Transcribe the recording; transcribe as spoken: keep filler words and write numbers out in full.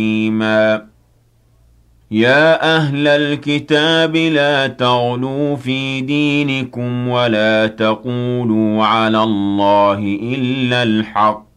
حَكِيمًا يَا أَهْلَ الْكِتَابِ لَا تَغْلُوا فِي دِينِكُمْ وَلَا تَقُولُوا عَلَى اللَّهِ إِلَّا الْحَقَّ